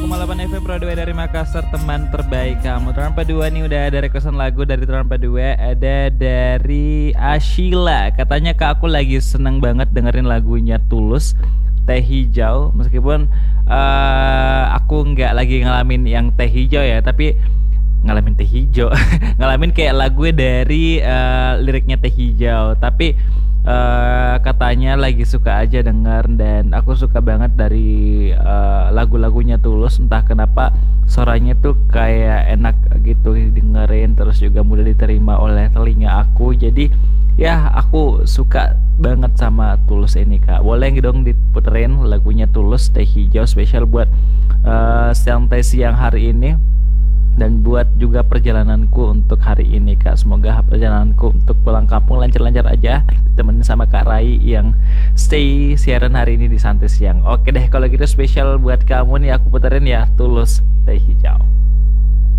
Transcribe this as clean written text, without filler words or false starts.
101,8 FM Broadway dari Makassar, teman terbaik kamu. Turan Padua nih udah ada requestan lagu dari Turan Padua. Ada dari Ashila. Katanya kak aku lagi seneng banget dengerin lagunya Tulus, Teh Hijau. Meskipun aku nggak lagi ngalamin yang Teh Hijau ya, tapi ngalamin Teh Hijau. Ngalamin kayak lagu dari liriknya Teh Hijau. Tapi katanya lagi suka aja denger, dan aku suka banget dari lagu-lagunya Tulus. Entah kenapa suaranya tuh kayak enak gitu dengerin, terus juga mudah diterima oleh telinga aku. Jadi ya aku suka banget sama Tulus ini kak. Boleh dong diputerin lagunya Tulus, Teh Hijau, spesial buat santai siang hari ini, dan buat juga perjalananku untuk hari ini kak. Semoga perjalananku untuk pulang kampung lancar-lancar aja, ditemenin sama Kak Rai yang stay siaran hari ini di Santai Siang. Oke deh, kalau gitu spesial buat kamu nih aku puterin ya Tulus, Teh Hijau.